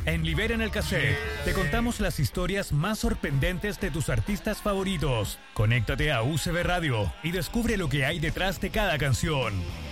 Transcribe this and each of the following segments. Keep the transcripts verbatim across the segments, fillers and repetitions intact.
En Libera en el Cassette te contamos las historias más sorprendentes de tus artistas favoritos. Conéctate a U C B Radio y descubre lo que hay detrás de cada canción.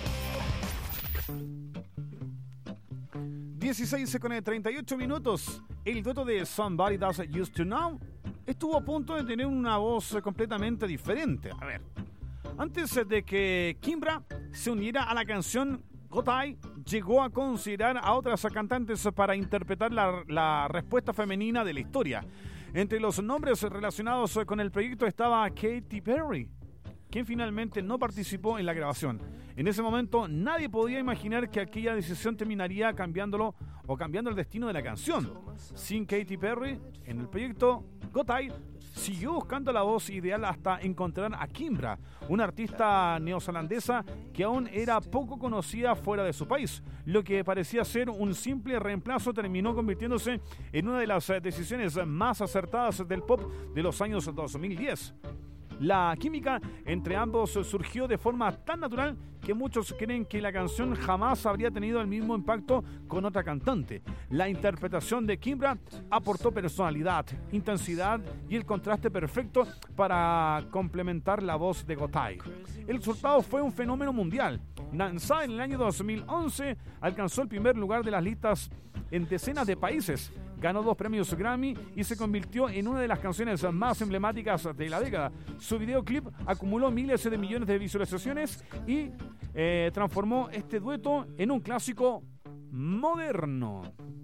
dieciséis con treinta y ocho minutos. El dueto de Somebody That I Used to Know estuvo a punto de tener una voz completamente diferente. A ver, antes de que Kimbra se uniera a la canción, Gotye llegó a considerar a otras cantantes para interpretar la, la respuesta femenina de la historia. Entre los nombres relacionados con el proyecto estaba Katy Perry, quien finalmente no participó en la grabación. En ese momento nadie podía imaginar que aquella decisión terminaría cambiándolo o cambiando el destino de la canción. Sin Katy Perry en el proyecto, Gotye siguió buscando la voz ideal hasta encontrar a Kimbra, una artista neozelandesa que aún era poco conocida fuera de su país. Lo que parecía ser un simple reemplazo terminó convirtiéndose en una de las decisiones más acertadas del pop de los años dos mil diez. La química entre ambos surgió de forma tan natural que muchos creen que la canción jamás habría tenido el mismo impacto con otra cantante. La interpretación de Kimbra aportó personalidad, intensidad y el contraste perfecto para complementar la voz de Gotye. El resultado fue un fenómeno mundial. Lanzada en el año dos mil once, alcanzó el primer lugar de las listas en decenas de países. Ganó dos premios Grammy y se convirtió en una de las canciones más emblemáticas de la década. Su videoclip acumuló miles de millones de visualizaciones y eh, transformó este dueto en un clásico moderno.